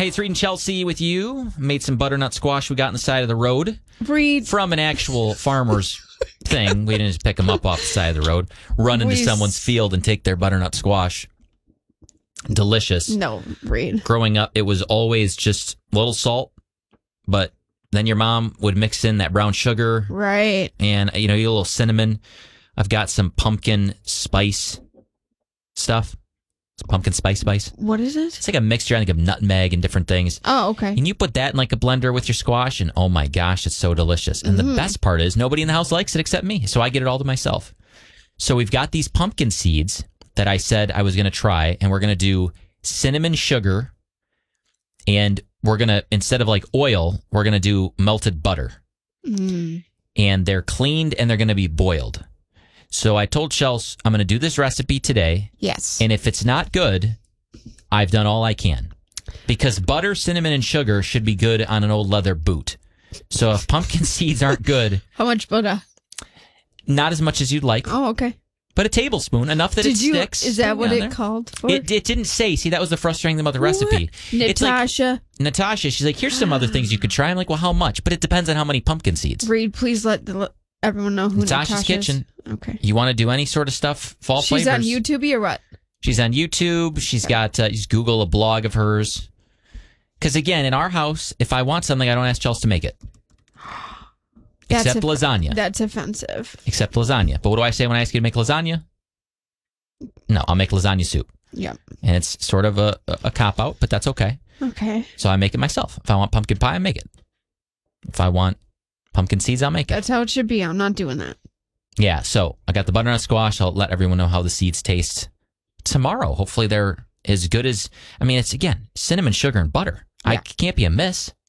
Hey, it's Reed and Chelsea with you. Made some butternut squash we got on the side of the road. Reed. From an actual farmer's thing. We didn't just pick them up off the side of the road, run into someone's field and take their butternut squash. Delicious. No, Reed. Growing up, it was always just a little salt, but then your mom would mix in that brown sugar. Right. And, you know, a little cinnamon. I've got some pumpkin spice stuff. Pumpkin spice. What is it? It's like a mixture, I think, of nutmeg and different things. Oh, okay. And you put that in like a blender with your squash, and oh my gosh, it's so delicious. And the best part is nobody in the house likes it except me, so I get it all to myself. So we've got these pumpkin seeds that I said I was going to try, and we're going to do cinnamon sugar, and we're going to, instead of like oil, we're going to do melted butter. And they're cleaned, and they're going to be boiled. So I told Chels, I'm going to do this recipe today. Yes. And if it's not good, I've done all I can. Because butter, cinnamon, and sugar should be good on an old leather boot. So if pumpkin seeds aren't good... How much butter? Not as much as you'd like. Oh, okay. But a tablespoon, enough that it sticks. Is that what it called for? It didn't say. See, that was the frustrating thing about the recipe. Natasha. Natasha, she's like, here's some other things you could try. I'm like, well, how much? But it depends on how many pumpkin seeds. Reed, please let everyone know who Natasha's Kitchen. Is. Okay. You want to do any sort of stuff, fall flavors? She's on YouTube or what? She's on YouTube. She's got, just Google a blog of hers. Because again, in our house, if I want something, I don't ask Chelsea to make it. Except lasagna. That's offensive. Except lasagna. But what do I say when I ask you to make lasagna? No, I'll make lasagna soup. Yeah. And it's sort of a cop-out, but that's okay. Okay. So I make it myself. If I want pumpkin pie, I make it. If I want pumpkin seeds, I'll make it. That's how it should be. I'm not doing that. Yeah, so I got the butternut squash. I'll let everyone know how the seeds taste tomorrow. Hopefully they're as good as, I mean, it's, again, cinnamon, sugar, and butter. Yeah. I can't be a miss.